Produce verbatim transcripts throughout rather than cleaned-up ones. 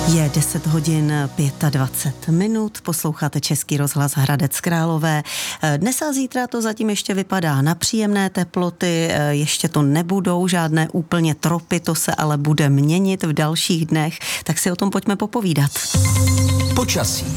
Je deset hodin dvacet pět minut, posloucháte Český rozhlas Hradec Králové. Dnes a zítra to zatím ještě vypadá na příjemné teploty, ještě to nebudou žádné úplně tropy, to se ale bude měnit v dalších dnech, tak si o tom pojďme popovídat. Počasí.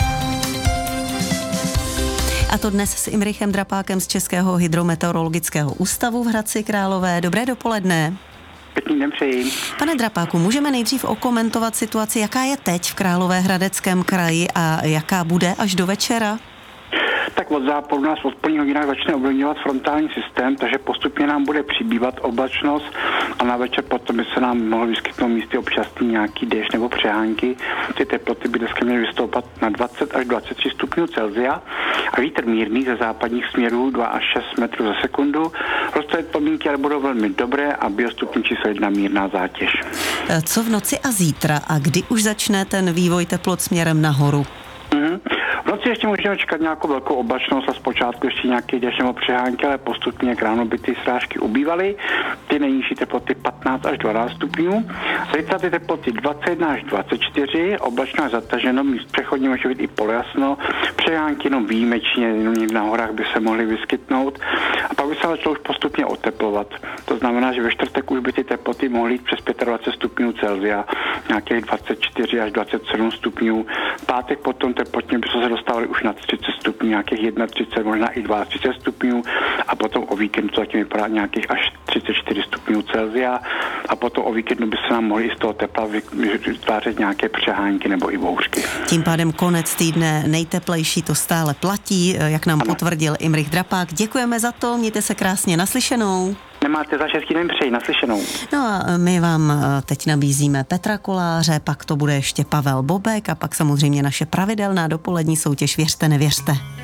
A to dnes s Imrichem Drapákem z Českého hydrometeorologického ústavu v Hradci Králové. Dobré dopoledne. Pěkný den přeji. Pane Drapáku, můžeme nejdřív okomentovat situaci, jaká je teď v Královéhradeckém kraji a jaká bude až do večera? Tak od západu nás v odpoledních hodinách začne ovlivňovat frontální systém, takže postupně nám bude přibývat oblačnost a na večer potom by se nám mohlo vyskytnout místy občasný nějaký déšť nebo přehánky. Ty teploty by dneska měly vystoupat na dvacet až dvacet tři stupňů Celsia a vítr mírný ze západních směrů dva až šest metrů za sekundu. Rozpočtové podmínky ale budou velmi dobré a biostupní číslo jedna mírná zátěž. Co v noci a zítra a kdy už začne ten vývoj teplot směrem nahoru? Mm-hmm. V noci ještě můžeme čekat nějakou velkou oblačnost a zpočátku ještě nějaký déšť nebo přehánky, ale postupně k ránu by ty srážky ubývaly. Ty nejnižší teploty patnáct až dvanáct stupňů. Zítra ty teploty dvacet jedna až dvacet čtyři, oblačno je zataženo, míst přechodně může být i polojasno, přehánky jenom výjimečně, jenom někde na horách by se mohly vyskytnout. A pak by se začalo už postupně oteplovat. To znamená, že ve čtvrtek už by ty teploty mohly jít přes dvacet pět stupňů Celsia, nějakých dvacet čtyři až dvacet sedm stupňů. Pátek potom teplotně by se dostávali už na třicet stupňů, nějakých třicet jedna, možná i třicet dva stupňů a potom o víkendu to zatím vypadá nějakých až třicet čtyři stupňů Celsia a potom o víkendu by se nám mohly i z toho tepla vytvářet nějaké přehánky nebo i bouřky. Tím pádem konec týdne nejteplejší to stále platí, jak nám ano. potvrdil Imrich Drapák. Děkujeme za to, mějte se krásně, naslyšenou. Nemáte za šestý den přeji, naslyšenou. No a my vám teď nabízíme Petra Koláře, pak to bude ještě Pavel Bobek a pak samozřejmě naše pravidelná dopolední soutěž Věřte, nevěřte.